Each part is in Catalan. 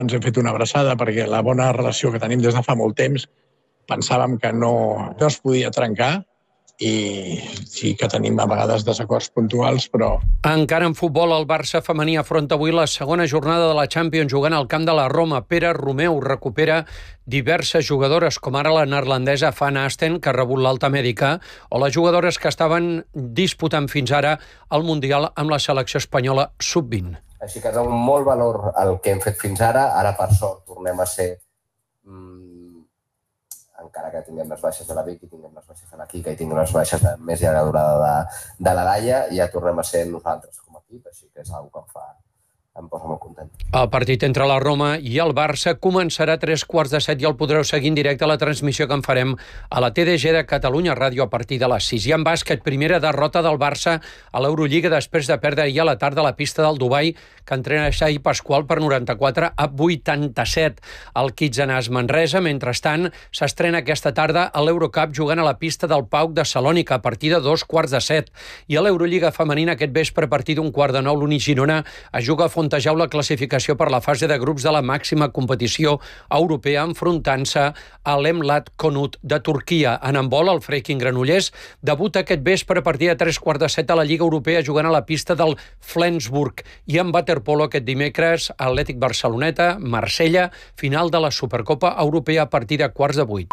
Ens hem fet una abraçada perquè la bona relació que tenim des de fa molt temps pensàvem que no es podia trencar i sí que tenim a vegades desacords puntuals, però... Encara en futbol, el Barça femení afronta avui la segona jornada de la Champions jugant al camp de la Roma. Pere Romeu recupera diverses jugadores, com ara la neerlandesa Van Asten, que ha rebut l'alta mèdica, o les jugadores que estaven disputant fins ara el Mundial amb la selecció espanyola sub-20. Així que és un molt valor el que hem fet fins ara. Ara, per sort, tornem a ser... encara que tinguem les baixes de la Vicky, tinguem les baixes de la Kika i tinguem les baixes de més llarga durada de la Laia, ja tornem a ser nosaltres com a equip, així que és una cosa que em posa molt content. El partit entre la Roma i el Barça començarà a 3:15 i el podreu seguir en directe a la transmissió que en farem a la TDG de Catalunya Ràdio a partir de les 6. I en bàsquet, primera derrota del Barça a l'Eurolliga després de perdre ahir a la tarda a la pista del Dubai, que entrena Xavi Pasqual per 94-87. El Kitzenàs Manresa, mentrestant, s'estrena aquesta tarda a l'Eurocup jugant a la pista del Pauk de Salònica a partir de 2:15. I a l'Eurolliga femenina aquest vespre a partir d'1:15 l'Uni Girona es juga a Fontejau la classificació per la fase de grups de la màxima competició europea enfrontant-se a l'Emlat Konut de Turquia. En handbol, el Freaking Granollers debuta aquest vespre a partir de 3:15 a la Lliga Europea jugant a la pista del Flensburg. I en waterpolo aquest dimecres, Atlètic Barceloneta, Marsella, final de la Supercopa Europea a partir de 7:15.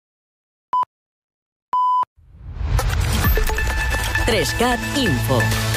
Trescat Info.